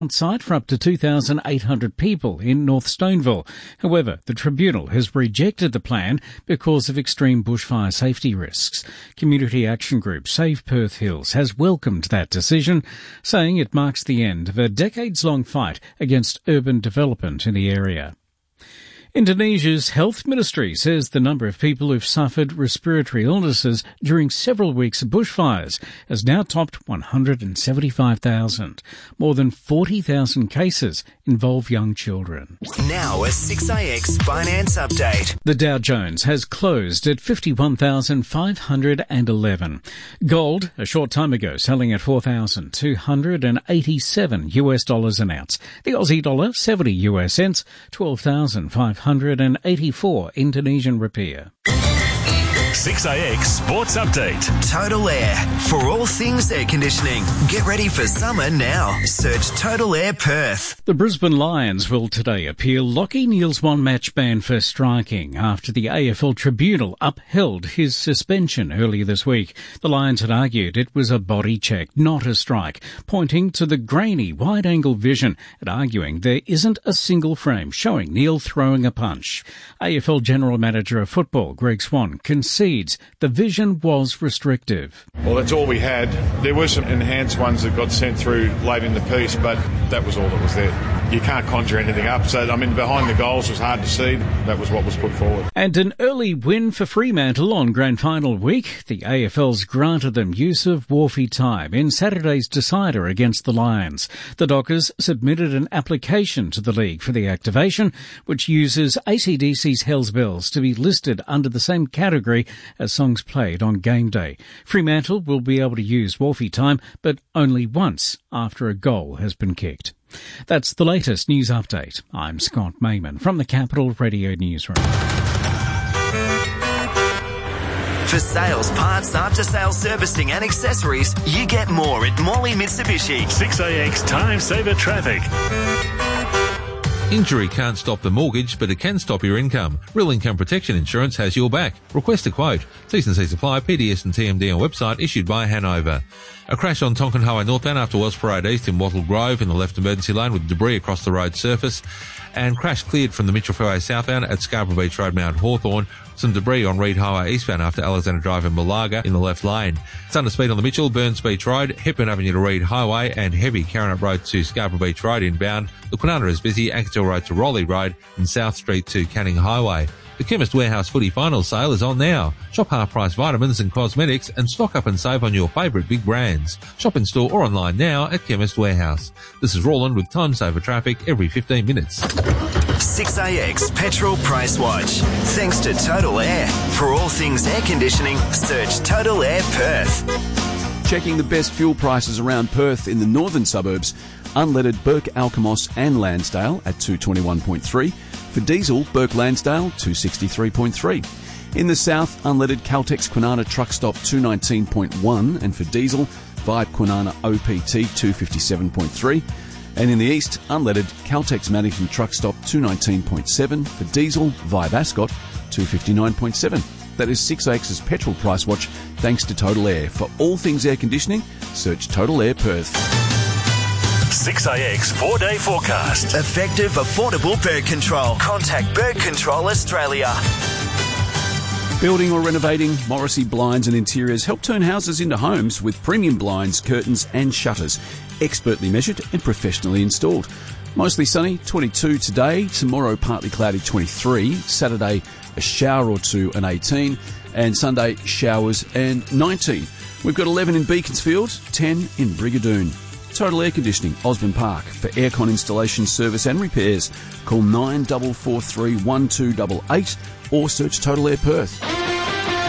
on site for up to 2,800 people in North Stoneville. However, the tribunal has rejected the plan because of extreme bushfire safety risks. Community action group Save Perth Hills has welcomed that decision, saying it marks the end of a decades-long fight against urban development in the area. Indonesia's health ministry says the number of people who've suffered respiratory illnesses during several weeks of bushfires has now topped 175,000. More than 40,000 cases involve young children. Now a 6AX finance update. The Dow Jones has closed at 51,511. Gold, a short time ago, selling at $4,287 an ounce. The Aussie dollar, 70 US cents, 12,584 Indonesian rupiah. 6AX Sports Update. Total Air. For all things air conditioning. Get ready for summer now. Search Total Air Perth. The Brisbane Lions will today appeal Lachie Neale's one-match ban for striking after the AFL Tribunal upheld his suspension earlier this week. The Lions had argued it was a body check, not a strike, pointing to the grainy, wide-angle vision and arguing there isn't a single frame showing Neale throwing a punch. AFL General Manager of Football, Greg Swan, concedes the vision was restrictive. Well, that's all we had. There were some enhanced ones that got sent through late in the piece, but that was all that was there. You can't conjure anything up. So, behind the goals was hard to see. That was what was put forward. And an early win for Fremantle on grand final week. The AFL's granted them use of Wharfie time in Saturday's decider against the Lions. The Dockers submitted an application to the league for the activation, which uses AC/DC's Hells Bells to be listed under the same category as songs played on game day. Fremantle will be able to use Wharfie time, but only once after a goal has been kicked. That's the latest news update. I'm Scott Mayman from the Capital Radio Newsroom. For sales, parts, after-sales servicing and accessories, you get more at Morley Mitsubishi. 6AX Time Saver Traffic. Injury can't stop the mortgage, but it can stop your income. Real Income Protection Insurance has your back. Request a quote. T&C Supply, PDS and TMD on website, issued by Hanover. A crash on Tonkin Highway northbound after Wells Parade East in Wattle Grove in the left emergency lane with debris across the road surface. And crash cleared from the Mitchell Fairway southbound at Scarborough Beach Road, Mount Hawthorn. Some debris on Reed Highway eastbound after Alexander Drive in Malaga in the left lane. It's under speed on the Mitchell, Burns Beach Road, Hepburn Avenue to Reed Highway, and heavy Carrinup Road to Scarborough Beach Road inbound. The Kwinana is busy, Axtell Road to Raleigh Road, and South Street to Canning Highway. The Chemist Warehouse Footy Final sale is on now. Shop half-price vitamins and cosmetics and stock up and save on your favourite big brands. Shop in store or online now at Chemist Warehouse. This is Roland with Time Saver Traffic every 15 minutes. 6AX Petrol Price Watch. Thanks to Total Air. For all things air conditioning, search Total Air Perth. Checking the best fuel prices around Perth in the northern suburbs. Unleaded Burke Alkimos and Lansdale at 221.3. For diesel, Burke Lansdale 263.3. In the south, unleaded Caltex Kwinana Truck Stop 219.1, and for diesel, Vibe Kwinana OPT 257.3. And in the east, unleaded Caltex Maddington Truck Stop 219.7, for diesel, Vibe Ascot 259.7. That is 6AX's petrol price watch, thanks to Total Air. For all things air conditioning, search Total Air Perth. 6AX 4-day forecast. Effective, affordable bird control. Contact Bird Control Australia. Building or renovating, Morrissey Blinds and Interiors help turn houses into homes with premium blinds, curtains and shutters. Expertly measured and professionally installed. Mostly sunny, 22 today. Tomorrow, partly cloudy, 23. Saturday, a shower or two and 18. And Sunday, showers and 19. We've got 11 in Beaconsfield, 10 in Brigadoon. Total Air Conditioning, Osborne Park. For aircon installation, service and repairs, call 9443 1288 or search Total Air Perth.